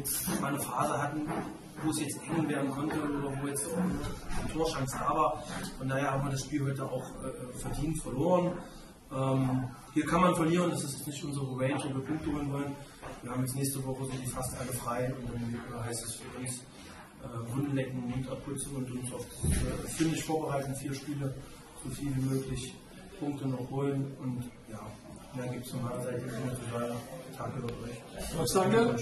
jetzt mal eine Phase hatten, wo es jetzt eng werden konnte oder wo jetzt auch eine Torchance da war. Von daher haben wir das Spiel heute auch verdient verloren. Hier kann man verlieren, das ist nicht unsere Range, wo wir Punkte holen wollen. Wir haben jetzt nächste Woche so die fast alle frei und dann heißt es für uns Wunden lecken, Mund abputzen und uns auf das Finish vorbereiten, 4 Spiele, so viel wie möglich Punkte noch holen und ja, mehr gibt es von meiner Seite nicht zu sagen. Tag über euch. Max, danke.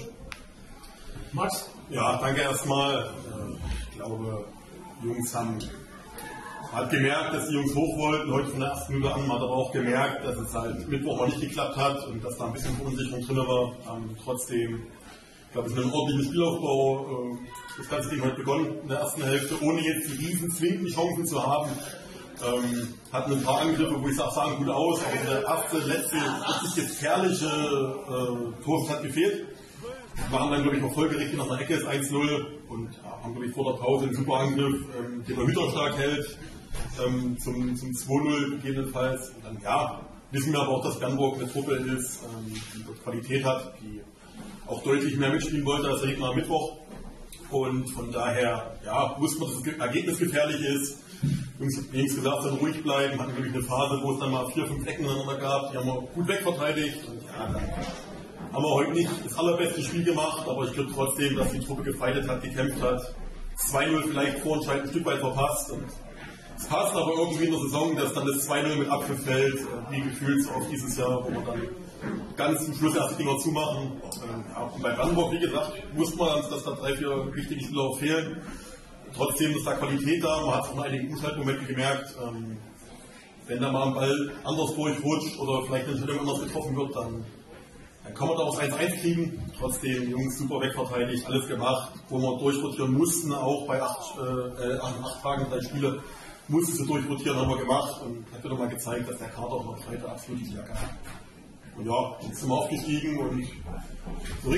Max? Ja, danke erstmal. Ich glaube, die Jungs haben gemerkt, dass die Jungs hoch wollten, heute von der ersten Minute an. Man hat aber auch gemerkt, dass es halt Mittwoch auch nicht geklappt hat und dass da ein bisschen Verunsicherung drin war. Trotzdem, ich glaube, es ist ein ordentlicher Spielaufbau. Das ganze Ding heute begonnen in der ersten Hälfte, ohne jetzt die riesen zwingenden Chancen zu haben. Hatten ein paar Angriffe, wo ich sage, sahen gut aus, aber der erste, letzte, richtig gefährliche Tor hat gefehlt. Wir haben dann, glaube ich, noch folgerichtig nach der Ecke ist 1-0 und haben, glaube ich, vor der Pause einen super Angriff, den der Hütter stark hält, zum 2-0 gegebenenfalls. Und dann, ja, wissen wir aber auch, dass Bernburg eine Truppe ist, die dort Qualität hat, die auch deutlich mehr mitspielen wollte als der Gegner am Mittwoch. Und von daher, ja, wussten wir, dass das Ergebnis gefährlich ist. Jungs gesagt, dann ruhig bleiben, hatten, glaube ich, eine Phase, wo es dann mal 4, 5 Ecken aneinander gab, die haben wir gut wegverteidigt. Und ja, dann haben wir heute nicht das allerbeste Spiel gemacht, aber ich glaube trotzdem, dass die Truppe gefeitet hat, gekämpft hat. 2-0 vielleicht vorentscheidend ein Stück weit verpasst. Und es passt aber irgendwie in der Saison, dass dann das 2-0 mit Abpfiff fällt, wie gefühlt so auf dieses Jahr, wo wir dann ganz zum Schluss erst die Dinger zumachen. Und bei Brandenburg, wie gesagt, wusste man, dass da 3, 4 wichtige Spieler auch fehlen. Trotzdem ist da Qualität da, man hat von einigen Umschaltmomente gemerkt, wenn da mal ein Ball anders durchrutscht oder vielleicht eine Entscheidung anders getroffen wird, dann kann man da auch 1-1 kriegen. Trotzdem, die Jungs super wegverteidigt, alles gemacht, wo wir durchrotieren mussten, auch bei 8 Tagen, 3 Spiele, mussten sie durchrotieren, haben wir gemacht und hat wieder mal gezeigt, dass der Kader auch noch heute absolut die Stärke hat. Und ja, jetzt sind wir aufgestiegen und so